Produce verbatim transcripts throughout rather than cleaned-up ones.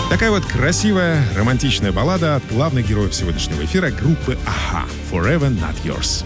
Такая вот красивая, романтичная баллада от главных героев сегодняшнего эфира группы а-ха «Forever Not Yours».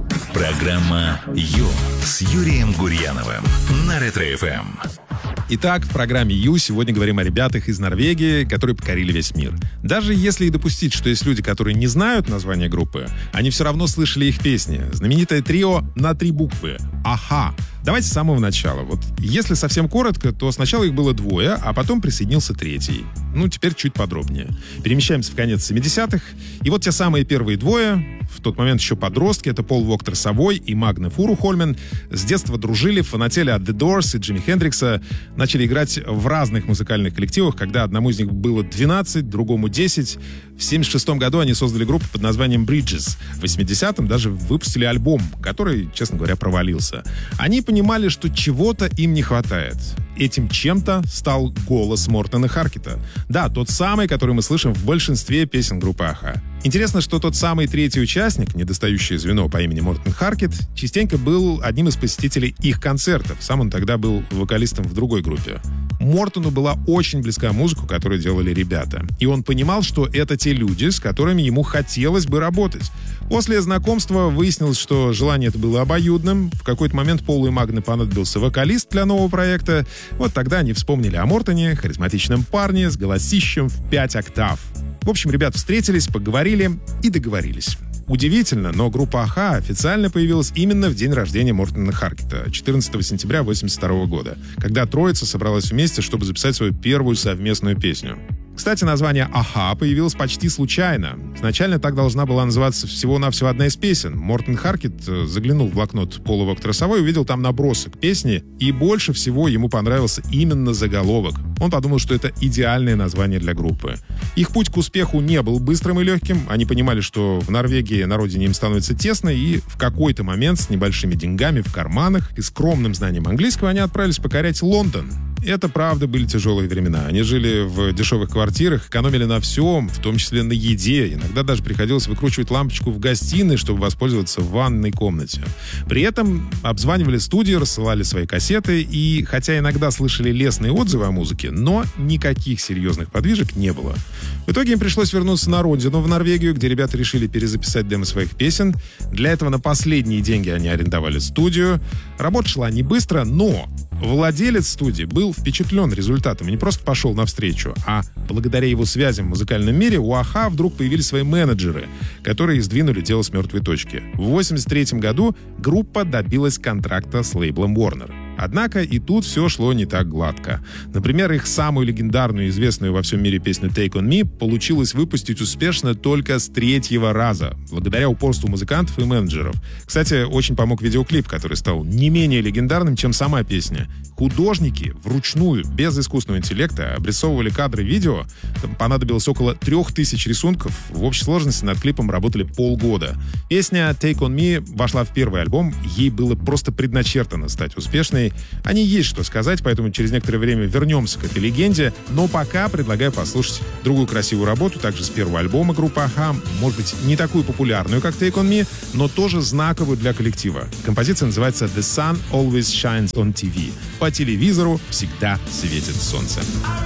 Программа «Ю» с Юрием Гурьяновым на Ретро-эф эм. Итак, в программе «Ю» сегодня говорим о ребятах из Норвегии, которые покорили весь мир. Даже если и допустить, что есть люди, которые не знают название группы, они все равно слышали их песни. Знаменитое трио на три буквы «а-ха». Давайте с самого начала. Вот если совсем коротко, то сначала их было двое, а потом присоединился третий. Ну, теперь чуть подробнее. Перемещаемся в конец семидесятых. И вот те самые первые двое, в тот момент еще подростки, это Пол Воктер Совой и Магне Фурухольмен, с детства дружили, фанатели от The Doors и Джимми Хендрикса, начали играть в разных музыкальных коллективах, когда одному из них было двенадцать, другому десять. В семьдесят шестом году они создали группу под названием Bridges. В восьмидесятом даже выпустили альбом, который, честно говоря, провалился. Они понимали, что чего-то им не хватает. Этим чем-то стал голос Мортона Харкета. Да, тот самый, который мы слышим в большинстве песен группы а-ха. Интересно, что тот самый третий участник, недостающее звено по имени Мортон Харкет, частенько был одним из посетителей их концертов. Сам он тогда был вокалистом в другой группе. Мортону была очень близка музыка, которую делали ребята. И он понимал, что это те люди, с которыми ему хотелось бы работать. После знакомства выяснилось, что желание это было обоюдным. В какой-то момент Полу и Магне понадобился вокалист для нового проекта. Вот тогда они вспомнили о Мортоне, харизматичном парне с голосищем в пять октав. В общем, ребята встретились, поговорили и договорились. Удивительно, но группа а-ха официально появилась именно в день рождения Мортона Харкета, четырнадцатого сентября восемьдесят второго года, когда троица собралась вместе, чтобы записать свою первую совместную песню. Кстати, название а-ха появилось почти случайно. Изначально так должна была называться всего-навсего одна из песен. Мортон Харкет заглянул в блокнот Пола Воктера Совой и увидел там набросок песни, и больше всего ему понравился именно заголовок. Он подумал, что это идеальное название для группы. Их путь к успеху не был быстрым и легким. Они понимали, что в Норвегии на родине им становится тесно, и в какой-то момент с небольшими деньгами в карманах и скромным знанием английского они отправились покорять Лондон. Это, правда, были тяжелые времена. Они жили в дешевых квартирах, экономили на всем, в том числе на еде. Иногда даже приходилось выкручивать лампочку в гостиной, чтобы воспользоваться в ванной комнате. При этом обзванивали студии, рассылали свои кассеты, и хотя иногда слышали лестные отзывы о музыке, но никаких серьезных подвижек не было. В итоге им пришлось вернуться на родину, в Норвегию, где ребята решили перезаписать демо своих песен. Для этого на последние деньги они арендовали студию. Работа шла не быстро, но владелец студии был впечатлен результатом и не просто пошел навстречу, а благодаря его связям в музыкальном мире у а-ха вдруг появились свои менеджеры, которые сдвинули дело с мертвой точки. В восемьдесят третьем году группа добилась контракта с лейблом Warner. Однако и тут все шло не так гладко. Например, их самую легендарную и известную во всем мире песню «Take on Me» получилось выпустить успешно только с третьего раза, благодаря упорству музыкантов и менеджеров. Кстати, очень помог видеоклип, который стал не менее легендарным, чем сама песня. Художники вручную, без искусственного интеллекта, обрисовывали кадры видео. Там понадобилось около трех тысяч рисунков. В общей сложности над клипом работали полгода. Песня «Take on Me» вошла в первый альбом. Ей было просто предначертано стать успешной. О ней есть что сказать, поэтому через некоторое время вернемся к этой легенде. Но пока предлагаю послушать другую красивую работу, также с первого альбома группы а-ха. Может быть, не такую популярную, как «Take on Me», но тоже знаковую для коллектива. Композиция называется «The Sun Always Shines on ти ви». По телевизору всегда светит солнце.